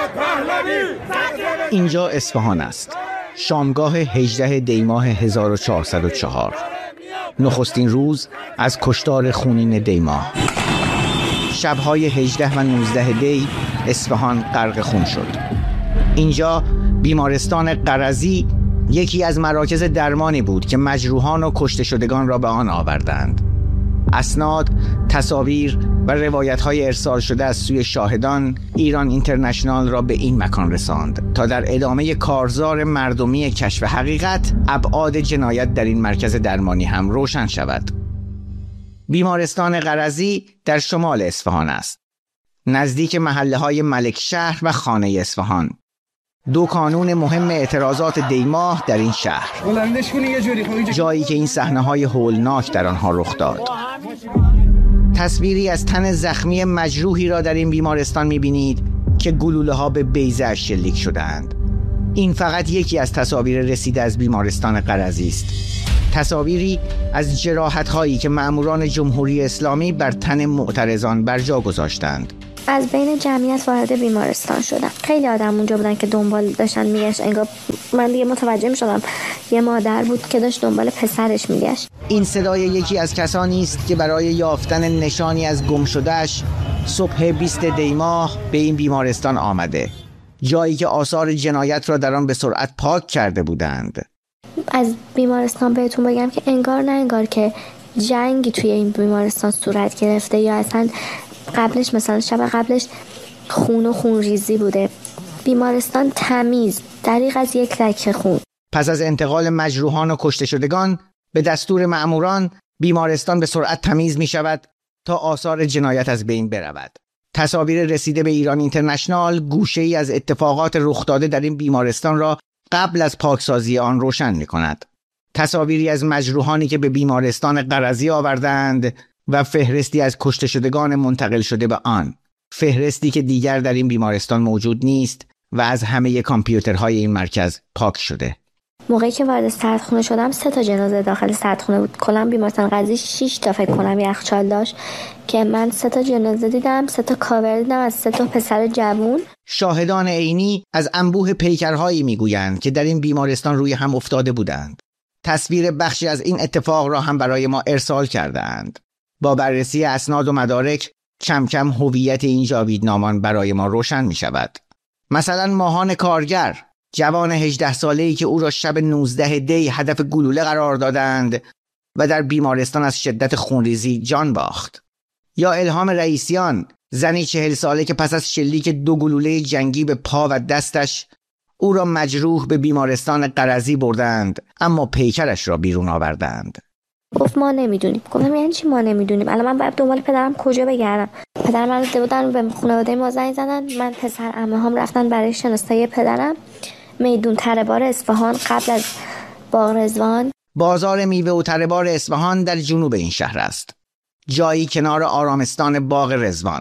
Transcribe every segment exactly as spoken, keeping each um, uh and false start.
اینجا اصفهان است، شامگاه هجدهم دی ماه هزار و چهارصد و چهار، نخستین روز از کشتار خونین دی ماه. شب‌های هجده و نوزده دی اصفهان غرق خون شد. اینجا بیمارستان قرضی یکی از مراکز درمانی بود که مجروحان و کشته شدگان را به آن آوردند. اسناد، تصاویر و روایت‌های ارسال شده از سوی شاهدان ایران اینترنشنال را به این مکان رساند تا در ادامه کارزار مردمی کشف حقیقت ابعاد جنایت در این مرکز درمانی هم روشن شود. بیمارستان قرضی در شمال اصفهان است، نزدیک محله‌های ملکشهر و خانه اصفهان، دو کانون مهم اعتراضات دی ماه در این شهر، جایی که این صحنه‌های هولناک در آنها رخ داد. تصویری از تن زخمی مجروحی را در این بیمارستان می‌بینید که گلوله‌ها به بیضه شلیک شده‌اند. این فقط یکی از تصاویر رسیده از بیمارستان قرضی است. تصاویری از جراحت‌هایی که مأموران جمهوری اسلامی بر تن معترضان بر جا گذاشتند. از بین جمعیت وارد بیمارستان شدم. خیلی آدم اونجا بودن که دنبال داشتن میگشت. انگار من دیگه متوجه میشدم یه مادر بود که داشت دنبال پسرش میگشت. این صدای یکی از کسانی است که برای یافتن نشانی از گم شده‌اش صبح بیستم دی ماه به این بیمارستان آمده، جایی که آثار جنایت را در آن به سرعت پاک کرده بودند. از بیمارستان بهتون بگم که انگار نه انگار که جنگی توی این بیمارستان صورت گرفته یا اصلا قبلش مثلا شب قبلش خون و خون ریزی بوده. بیمارستان تمیز، دریغ از یک لکه خون. پس از انتقال مجروحان و کشته شدگان به دستور مأموران بیمارستان به سرعت تمیز می شود تا آثار جنایت از بین برود. تصاویر رسیده به ایران اینترنشنال گوشه‌ای از اتفاقات رخ داده در این بیمارستان را قبل از پاکسازی آن روشن می کند. تصاویری از مجروحانی که به بیمارستان قرضی آوردند و فهرستی از کشته شدگان منتقل شده به آن، فهرستی که دیگر در این بیمارستان موجود نیست و از همه کامپیوترهای این مرکز پاک شده. موقعی که وارد سردخونه شدم سه تا جنازه داخل سردخونه بود. کلا بیمارستان قرضی شش تا فکر کنم یخچال داشت که من سه تا جنازه دیدم، سه تا کاور دیدم از سه تا پسر جوان. شاهدان عینی از انبوه پیکرهایی میگویند که در این بیمارستان روی هم افتاده بودند. تصویر بخشی از این اتفاق را هم برای ما ارسال کردند. با بررسی اسناد و مدارک کم کم هویت این جاویدنامان برای ما روشن می شود. مثلا ماهان کارگر، جوان هجده ساله‌ای که او را شب نوزده دی هدف گلوله قرار دادند و در بیمارستان از شدت خونریزی جان باخت. یا الهام رئیسیان، زنی چهل ساله که پس از شلیک دو گلوله جنگی به پا و دستش او را مجروح به بیمارستان قرضی بردند اما پیکرش را بیرون آوردند. گفت ما نمیدونیم. گفتم یعنی چی ما نمیدونیم؟ الان من باید دنبال پدرم کجا بگردم؟ پدر من رو بودن به خانواده ما زنگ زدن. من پسر عمه‌هام رفتن برای شناسایی پدرم. میدون تره بار اصفهان قبل از باغ رضوان. بازار میوه و تره بار اصفهان در جنوب این شهر است، جایی کنار آرامستان باغ رضوان.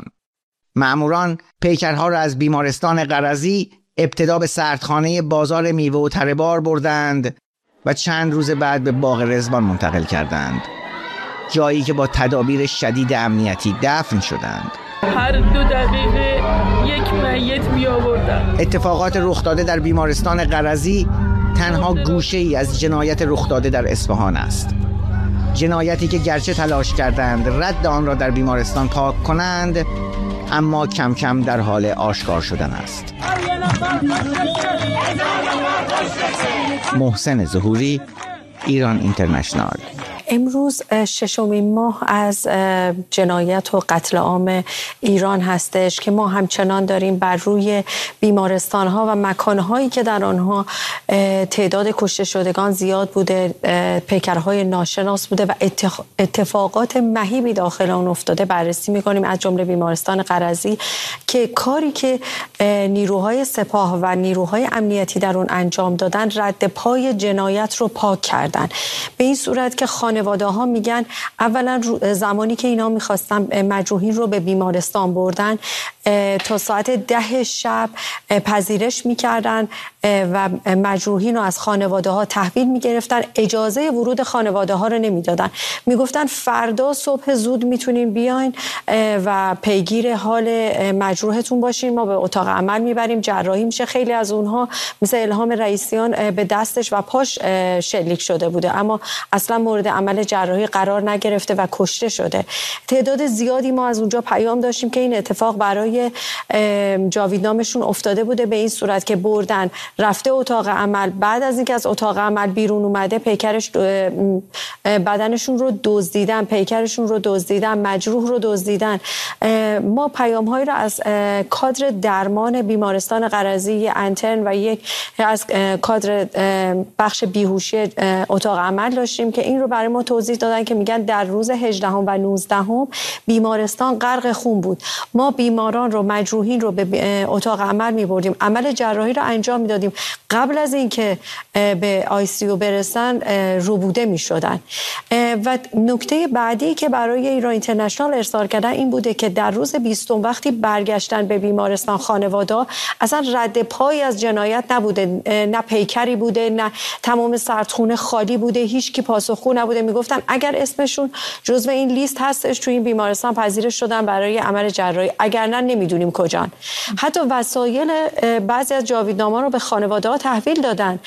مأموران پیکرها را از بیمارستان قرضی ابتدا به سردخانه بازار میوه و تره بار بردند و چند روز بعد به باغ رضوان منتقل کردند، جایی که با تدابیر شدید امنیتی دفن شدند. هر دو دقیقه یک میت می آوردن. اتفاقات رخ داده در بیمارستان قرضی تنها گوشه‌ای از جنایت رخ داده در اصفهان است. جنایتی که گرچه تلاش کردند رد آن را در بیمارستان پاک کنند، اما کم کم در حال آشکار شدن است. محسن ظهوری، ایران اینترنشنال. امروز ششمین ماه از جنایت و قتل عام ایران هستش که ما همچنان داریم بر روی بیمارستان‌ها و مکان‌هایی که در آنها تعداد کشته شدگان زیاد بوده، پیکرهای ناشناس بوده و اتفاقات مهیبی داخل آن افتاده بررسی می‌کنیم، از جمله بیمارستان قرضی که کاری که نیروهای سپاه و نیروهای امنیتی در اون انجام دادن رد پای جنایت رو پاک کردن، به این صورت که خانواده ها میگن اولا زمانی که اینا میخواستن مجروحین رو به بیمارستان بردن تا ساعت ده شب پذیرش میکردن و مجروحین رو از خانواده ها تحویل میگرفتن، اجازه ورود خانواده ها رو نمیدادن. میگفتن فردا صبح زود میتونین بیاین و پیگیر حال مجروحتون باشین، ما به اتاق عمل میبریم، جراحی میشه. خیلی از اونها مثل الهام رئیسیان به دستش و پاش شلیک شده بوده اما اصلا مورد عمل جراحی قرار نگرفته و کشته شده. تعداد زیادی ما از اونجا پیام داشتیم که این اتفاق برای جاویدنامشون افتاده بوده، به این صورت که بردن رفته اتاق عمل، بعد از اینکه از اتاق عمل بیرون اومده پیکرش بدنشون رو دزدیدن، پیکرشون رو دزدیدن، مجروح رو دزدیدن. ما پیام‌هایی رو از کادر درمان بیمارستان قرضی انترن و یک از کادر بخش بیهوشی اتاق عمل داشتیم که این رو برای ما توضیح دادن که میگن در روز هجدهم و نوزدهم بیمارستان غرق خون بود. ما بیماران رو، مجروحین رو به اتاق عمل می‌بردیم، عمل جراحی رو انجام میدادیم، قبل از اینکه به آی سی یو برسن ربوده میشدن. و نکته بعدی که برای ایران اینترنشنال ارسال کردن این بوده که در روز بیستم وقتی برگشتن به بیمارستان خانواده اصلا رد پای از جنایت نبوده، نه پیکری بوده، نه تمام سردخونه خالی بوده، هیچ کی پاسخگو نبوده. میگفتن اگر اسمشون جزو این لیست هستش تو این بیمارستان پذیرش شدن برای عمل جراحی، اگر نه نمیدونیم کجان. حتی وسایل بعضی از جاویدنامه‌ها رو به خانواده ها تحویل دادن.